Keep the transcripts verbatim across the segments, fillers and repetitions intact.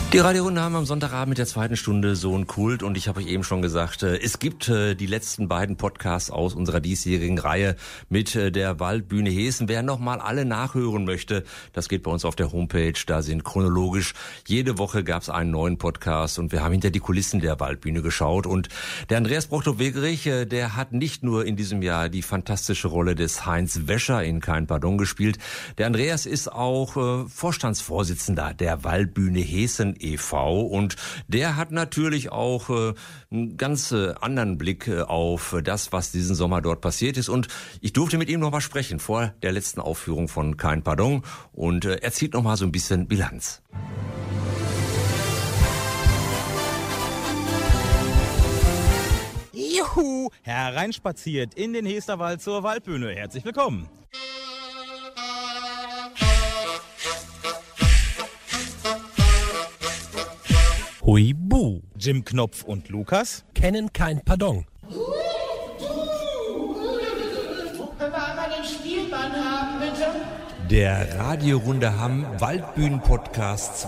Die Radiorunde haben wir am Sonntagabend mit der zweiten Stunde so einen Kult und ich habe euch eben schon gesagt, es gibt die letzten beiden Podcasts aus unserer diesjährigen Reihe mit der Waldbühne Heeßen. Wer nochmal alle nachhören möchte, das geht bei uns auf der Homepage, da sind chronologisch, jede Woche gab es einen neuen Podcast und wir haben hinter die Kulissen der Waldbühne geschaut und der Andreas Brochtow-Wegerich, der hat nicht nur in diesem Jahr die fantastische Rolle des Heinz Wäscher in Kein Pardon gespielt, der Andreas ist auch äh, Vorstandsvorsitzender der Waldbühne Heeßen e V und der hat natürlich auch äh, einen ganz äh, anderen Blick äh, auf das, was diesen Sommer dort passiert ist und ich durfte mit ihm noch mal sprechen vor der letzten Aufführung von Kein Pardon und äh, er zieht noch mal so ein bisschen Bilanz. Juhu, hereinspaziert in den Heesterwald zur Waldbühne. Herzlich willkommen. Hui buh. Jim Knopf und Lukas kennen Kein Pardon. Können wir einmal den Spielmann haben, bitte? Der Radiorunde Hamm Waldbühnen-Podcast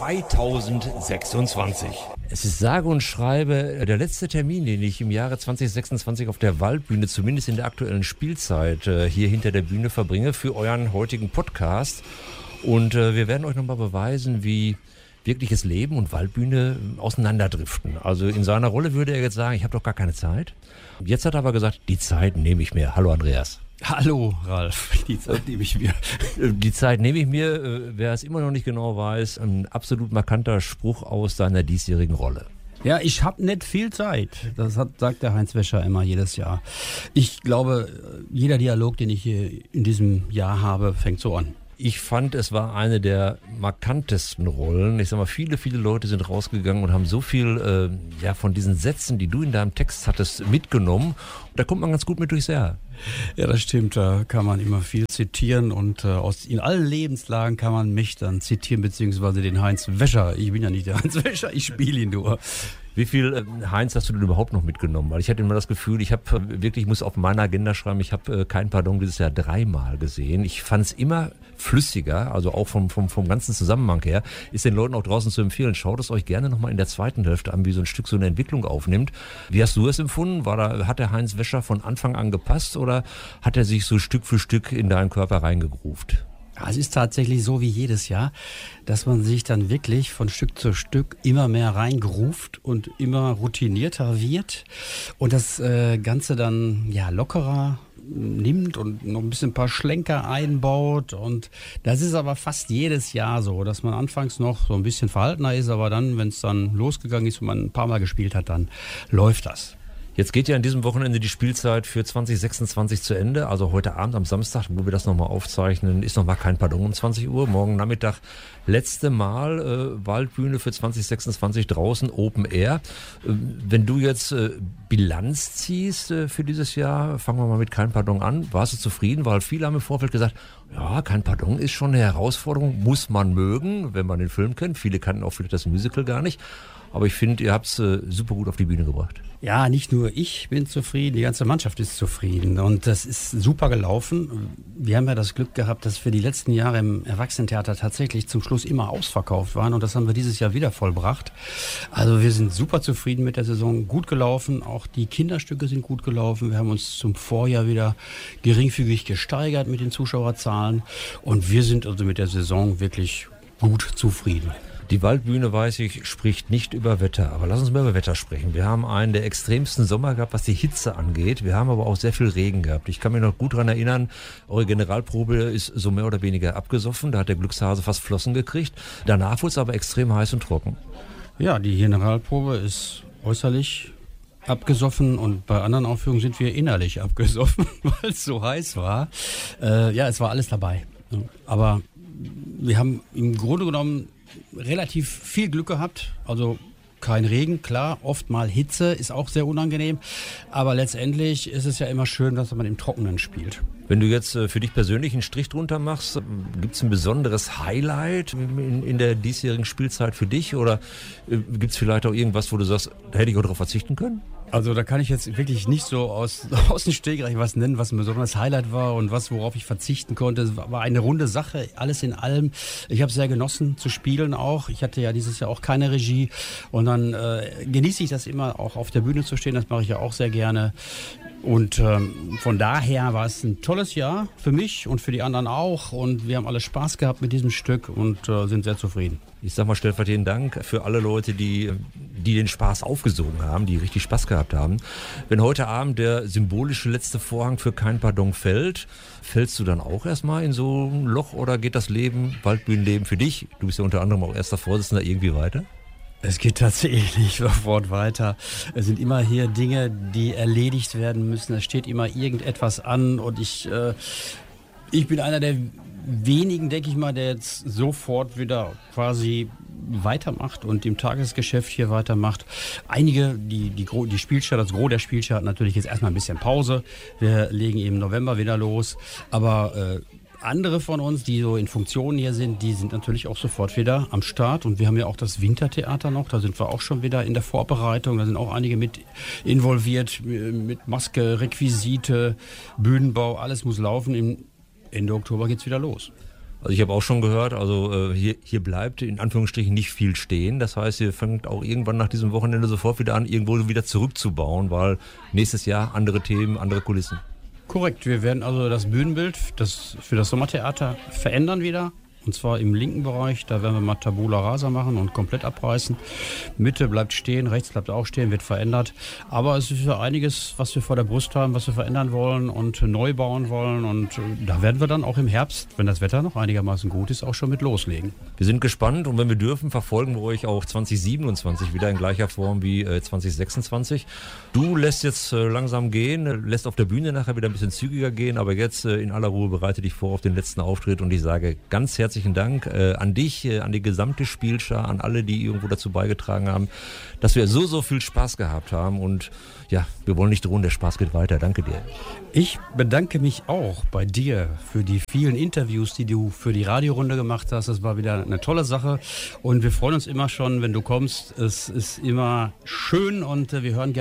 zweitausendsechsundzwanzig. Es ist sage und schreibe der letzte Termin, den ich im Jahre zweitausendsechsundzwanzig auf der Waldbühne, zumindest in der aktuellen Spielzeit, hier hinter der Bühne verbringe für euren heutigen Podcast. Und wir werden euch nochmal beweisen, wie wirkliches Leben und Waldbühne auseinanderdriften. Also in seiner Rolle würde er jetzt sagen, ich habe doch gar keine Zeit. Jetzt hat er aber gesagt, die Zeit nehme ich mir. Hallo Andreas. Hallo Ralf, die Zeit nehme ich mir. Die Zeit nehme ich mir, wer es immer noch nicht genau weiß, ein absolut markanter Spruch aus seiner diesjährigen Rolle. Ja, ich habe nicht viel Zeit. Das hat, sagt der Heinz Wäscher immer jedes Jahr. Ich glaube, jeder Dialog, den ich hier in diesem Jahr habe, fängt so an. Ich fand, es war eine der markantesten Rollen. Ich sag mal, viele, viele Leute sind rausgegangen und haben so viel äh, ja, von diesen Sätzen, die du in deinem Text hattest, mitgenommen. Und da kommt man ganz gut mit durchs Jahr. Ja, das stimmt. Da kann man immer viel zitieren und äh, aus in allen Lebenslagen kann man mich dann zitieren, beziehungsweise den Heinz Wäscher. Ich bin ja nicht der Heinz Wäscher, ich spiele ihn nur. Wie viel äh, Heinz hast du denn überhaupt noch mitgenommen? Weil ich hatte immer das Gefühl, ich habe äh, wirklich, ich muss auf meiner Agenda schreiben, ich habe äh, Kein Pardon dieses Jahr dreimal gesehen. Ich fand es immer flüssiger, also auch vom, vom, vom ganzen Zusammenhang her, ist den Leuten auch draußen zu empfehlen. Schaut es euch gerne nochmal in der zweiten Hälfte an, wie so ein Stück so eine Entwicklung aufnimmt. Wie hast du es empfunden? War da, hat der Heinz Wäscher von Anfang an gepasst oder hat er sich so Stück für Stück in deinen Körper reingegruft? Es ist tatsächlich so wie jedes Jahr, dass man sich dann wirklich von Stück zu Stück immer mehr reingruft und immer routinierter wird und das äh, Ganze dann ja lockerer nimmt und noch ein bisschen ein paar Schlenker einbaut und das ist aber fast jedes Jahr so, dass man anfangs noch so ein bisschen verhaltener ist, aber dann, wenn es dann losgegangen ist und man ein paar Mal gespielt hat, dann läuft das. Jetzt geht ja an diesem Wochenende die Spielzeit für zweitausendsechsundzwanzig zu Ende. Also heute Abend am Samstag, wo wir das nochmal aufzeichnen, ist nochmal Kein Pardon um zwanzig Uhr. Morgen Nachmittag letzte Mal äh, Waldbühne für zweitausendsechsundzwanzig draußen, Open Air. Äh, wenn du jetzt äh, Bilanz ziehst äh, für dieses Jahr, fangen wir mal mit Kein Pardon an. Warst du zufrieden? Weil viele haben im Vorfeld gesagt, ja, Kein Pardon ist schon eine Herausforderung, muss man mögen, wenn man den Film kennt. Viele kannten auch vielleicht das Musical gar nicht. Aber ich finde, ihr habt es äh, super gut auf die Bühne gebracht. Ja, nicht nur ich bin zufrieden, die ganze Mannschaft ist zufrieden und das ist super gelaufen. Wir haben ja das Glück gehabt, dass wir die letzten Jahre im Erwachsenentheater tatsächlich zum Schluss immer ausverkauft waren und das haben wir dieses Jahr wieder vollbracht. Also wir sind super zufrieden mit der Saison, gut gelaufen, auch die Kinderstücke sind gut gelaufen. Wir haben uns zum Vorjahr wieder geringfügig gesteigert mit den Zuschauerzahlen und wir sind also mit der Saison wirklich gut zufrieden. Die Waldbühne, weiß ich, spricht nicht über Wetter, aber lass uns mal über Wetter sprechen. Wir haben einen der extremsten Sommer gehabt, was die Hitze angeht. Wir haben aber auch sehr viel Regen gehabt. Ich kann mich noch gut daran erinnern, eure Generalprobe ist so mehr oder weniger abgesoffen. Da hat der Glückshase fast Flossen gekriegt. Danach wurde es aber extrem heiß und trocken. Ja, die Generalprobe ist äußerlich abgesoffen und bei anderen Aufführungen sind wir innerlich abgesoffen, weil es so heiß war. Äh, ja, es war alles dabei. Aber wir haben im Grunde genommen relativ viel Glück gehabt, also kein Regen, klar, oft mal Hitze, ist auch sehr unangenehm, aber letztendlich ist es ja immer schön, dass man im Trockenen spielt. Wenn du jetzt für dich persönlich einen Strich drunter machst, gibt es ein besonderes Highlight in, in der diesjährigen Spielzeit für dich oder gibt es vielleicht auch irgendwas, wo du sagst, da hätte ich auch darauf verzichten können? Also da kann ich jetzt wirklich nicht so aus, aus dem Stegreich was nennen, was ein besonderes Highlight war und was, worauf ich verzichten konnte. Es war eine runde Sache, alles in allem. Ich habe sehr genossen zu spielen auch. Ich hatte ja dieses Jahr auch keine Regie und dann äh, genieße ich das immer, auch auf der Bühne zu stehen. Das mache ich ja auch sehr gerne. Und ähm, von daher war es ein tolles Jahr für mich und für die anderen auch. Und wir haben alle Spaß gehabt mit diesem Stück und äh, sind sehr zufrieden. Ich sag mal stellvertretend Dank für alle Leute, die, die den Spaß aufgesogen haben, die richtig Spaß gehabt haben. Wenn heute Abend der symbolische letzte Vorhang für Kein Pardon fällt, fällst du dann auch erstmal in so ein Loch oder geht das Leben, Waldbühnenleben für dich, du bist ja unter anderem auch erster Vorsitzender, irgendwie weiter? Es geht tatsächlich sofort weiter. Es sind immer hier Dinge, die erledigt werden müssen. Es steht immer irgendetwas an und ich, äh, ich bin einer der wenigen, denke ich mal, der jetzt sofort wieder quasi weitermacht und im Tagesgeschäft hier weitermacht. Einige, die, die, die Spielstadt, das Gros der Spielstadt hat natürlich jetzt erstmal ein bisschen Pause. Wir legen im November wieder los, aber äh, andere von uns, die so in Funktionen hier sind, die sind natürlich auch sofort wieder am Start. Und wir haben ja auch das Wintertheater noch, da sind wir auch schon wieder in der Vorbereitung. Da sind auch einige mit involviert, mit Maske, Requisite, Bühnenbau, alles muss laufen. Im Ende Oktober geht's wieder los. Also ich habe auch schon gehört, also äh, hier, hier bleibt in Anführungsstrichen nicht viel stehen. Das heißt, ihr fängt auch irgendwann nach diesem Wochenende sofort wieder an, irgendwo wieder zurückzubauen, weil nächstes Jahr andere Themen, andere Kulissen. Korrekt, wir werden also das Bühnenbild das für das Sommertheater verändern wieder. Und zwar im linken Bereich, da werden wir mal Tabula Rasa machen und komplett abreißen. Mitte bleibt stehen, rechts bleibt auch stehen, wird verändert. Aber es ist ja einiges, was wir vor der Brust haben, was wir verändern wollen und neu bauen wollen. Und da werden wir dann auch im Herbst, wenn das Wetter noch einigermaßen gut ist, auch schon mit loslegen. Wir sind gespannt und wenn wir dürfen, verfolgen wir euch auch zwanzig siebenundzwanzig wieder in gleicher Form wie äh, zwanzig sechsundzwanzig. Du lässt jetzt äh, langsam gehen, lässt auf der Bühne nachher wieder ein bisschen zügiger gehen, aber jetzt äh, in aller Ruhe bereite dich vor auf den letzten Auftritt und ich sage ganz herzlich Herzlichen Dank äh, an dich, äh, an die gesamte Spielschar, an alle, die irgendwo dazu beigetragen haben, dass wir so, so viel Spaß gehabt haben und ja, wir wollen nicht drohen, der Spaß geht weiter. Danke dir. Ich bedanke mich auch bei dir für die vielen Interviews, die du für die Radiorunde gemacht hast. Das war wieder eine tolle Sache und wir freuen uns immer schon, wenn du kommst. Es ist immer schön und äh, wir hören gerne